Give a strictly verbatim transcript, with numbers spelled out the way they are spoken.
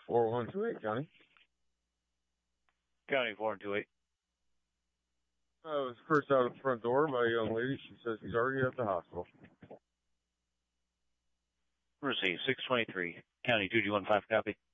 four one two eight, County. County four one two eight. I was first out of the front door by a young lady. She says he's already at the hospital. Receive six twenty-three. County two two one five, copy.